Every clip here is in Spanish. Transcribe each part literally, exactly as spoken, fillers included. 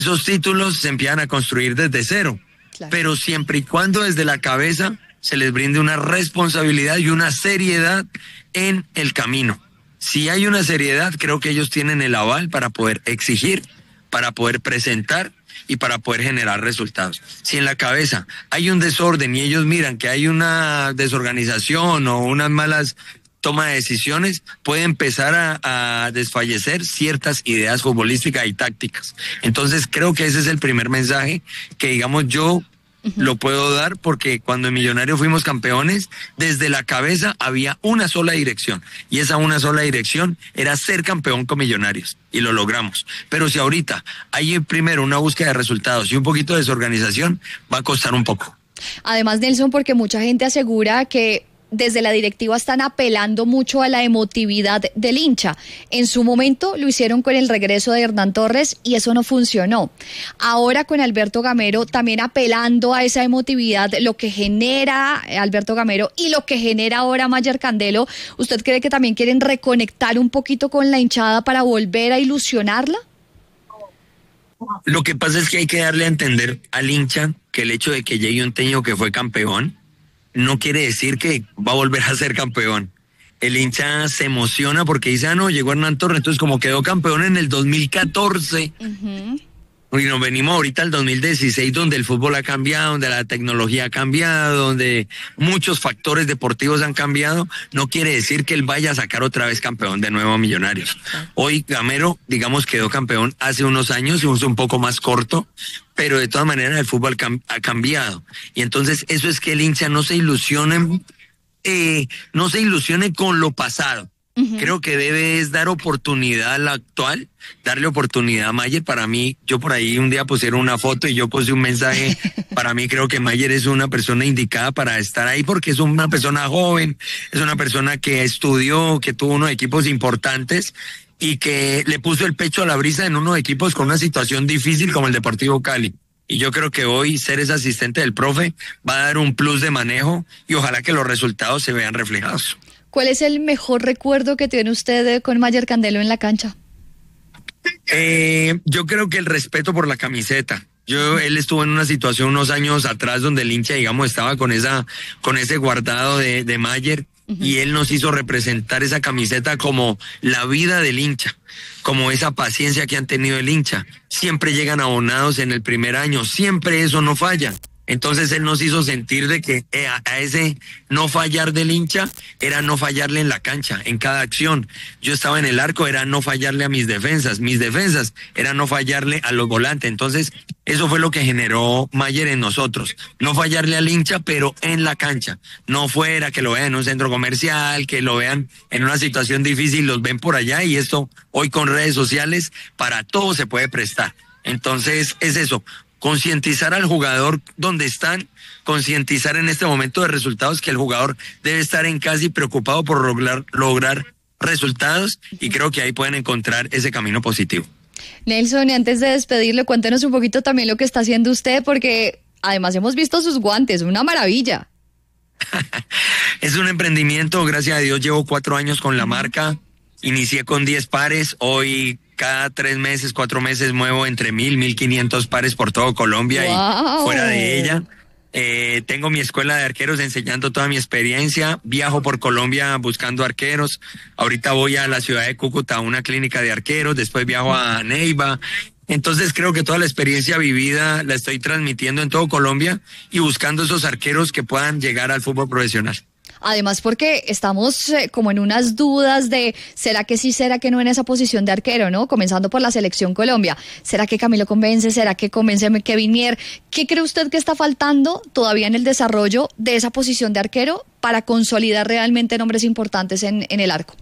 esos títulos se empiezan a construir desde cero, claro. Pero siempre y cuando desde la cabeza se les brinde una responsabilidad y una seriedad en el camino. Si hay una seriedad, creo que ellos tienen el aval para poder exigir, para poder presentar y para poder generar resultados. Si en la cabeza hay un desorden y ellos miran que hay una desorganización o unas malas toma de decisiones, puede empezar a, a desfallecer ciertas ideas futbolísticas y tácticas. Entonces creo que ese es el primer mensaje que, digamos, yo uh-huh. lo puedo dar, porque cuando en Millonarios fuimos campeones, desde la cabeza había una sola dirección, y esa una sola dirección era ser campeón con Millonarios, y lo logramos. Pero si ahorita hay primero una búsqueda de resultados y un poquito de desorganización, va a costar un poco. Además, Nelson, porque mucha gente asegura que desde la directiva están apelando mucho a la emotividad del hincha. En su momento lo hicieron con el regreso de Hernán Torres y eso no funcionó. Ahora con Alberto Gamero también apelando a esa emotividad, lo que genera Alberto Gamero y lo que genera ahora Mayer Candelo, ¿usted cree que también quieren reconectar un poquito con la hinchada para volver a ilusionarla? Lo que pasa es que hay que darle a entender al hincha que el hecho de que llegue un técnico que fue campeón no quiere decir que va a volver a ser campeón. El hincha se emociona porque dice, ah, no, llegó Hernán Torres, entonces como quedó campeón en el dos mil catorce, uh-huh. y nos venimos ahorita al dos mil dieciséis, donde el fútbol ha cambiado, donde la tecnología ha cambiado, donde muchos factores deportivos han cambiado, no quiere decir que él vaya a sacar otra vez campeón de nuevo a Millonarios. Hoy Gamero, digamos, quedó campeón hace unos años, es un poco más corto, pero de todas maneras el fútbol cam- ha cambiado. Y entonces eso es que el hincha no se ilusione, eh, no se ilusione con lo pasado. Uh-huh. Creo que debe es dar oportunidad a la actual, darle oportunidad a Mayer. Para mí, yo por ahí un día pusieron una foto y yo puse un mensaje. Para mí creo que Mayer es una persona indicada para estar ahí porque es una persona joven, es una persona que estudió, que tuvo unos equipos importantes y que le puso el pecho a la brisa en unos equipos con una situación difícil como el Deportivo Cali. Y yo creo que hoy ser ese asistente del profe va a dar un plus de manejo y ojalá que los resultados se vean reflejados. ¿Cuál es el mejor recuerdo que tiene usted con Mayer Candelo en la cancha? Eh, yo creo que el respeto por la camiseta. Yo, él estuvo en una situación unos años atrás donde el hincha, digamos, estaba con esa, con ese guardado de, de Mayer. Y él nos hizo representar esa camiseta como la vida del hincha, como esa paciencia que han tenido el hincha. Siempre llegan abonados en el primer año, siempre eso no falla. Entonces él nos hizo sentir de que a, a ese no fallar del hincha era no fallarle en la cancha, en cada acción. Yo estaba en el arco, era no fallarle a mis defensas, mis defensas era no fallarle a los volantes. Entonces eso fue lo que generó Mayer en nosotros, no fallarle al hincha, pero en la cancha, no fuera que lo vean en un centro comercial, que lo vean en una situación difícil, los ven por allá, y esto hoy con redes sociales para todo se puede prestar. Entonces es eso, concientizar al jugador donde están, concientizar en este momento de resultados que el jugador debe estar en casa y preocupado por lograr, lograr resultados, y creo que ahí pueden encontrar ese camino positivo. Nelson, y antes de despedirle, cuéntenos un poquito también lo que está haciendo usted, porque además hemos visto sus guantes, una maravilla. Es un emprendimiento, gracias a Dios llevo cuatro años con la marca, inicié con diez pares, hoy cada tres meses, cuatro meses muevo entre mil, mil quinientos pares por todo Colombia. Wow. Y fuera de ella. Eh, tengo mi escuela de arqueros enseñando toda mi experiencia, viajo por Colombia buscando arqueros, ahorita voy a la ciudad de Cúcuta a una clínica de arqueros, después viajo a Neiva. Entonces creo que toda la experiencia vivida la estoy transmitiendo en todo Colombia y buscando esos arqueros que puedan llegar al fútbol profesional. Además porque estamos eh, como en unas dudas de ¿será que sí, será que no en esa posición de arquero, no? Comenzando por la selección Colombia. ¿Será que Camilo convence? ¿Será que convence Kevin Mier? ¿Qué cree usted que está faltando todavía en el desarrollo de esa posición de arquero para consolidar realmente nombres importantes en, en el arco?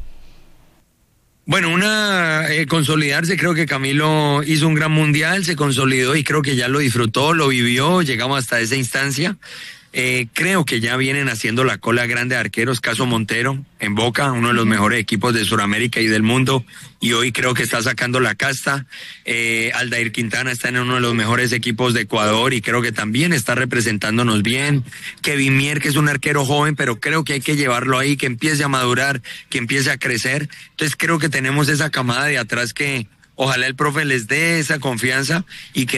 Bueno, una eh, consolidarse, creo que Camilo hizo un gran mundial, se consolidó y creo que ya lo disfrutó, lo vivió, llegamos hasta esa instancia. Eh, creo que ya vienen haciendo la cola grande de arqueros, caso Montero en Boca, uno de los mejores equipos de Sudamérica y del mundo, y hoy creo que está sacando la casta. eh, Aldair Quintana está en uno de los mejores equipos de Ecuador y creo que también está representándonos bien. Kevin Mier, que es un arquero joven, pero creo que hay que llevarlo ahí, que empiece a madurar, que empiece a crecer. Entonces creo que tenemos esa camada de atrás que Ojalá el profe les dé esa confianza y que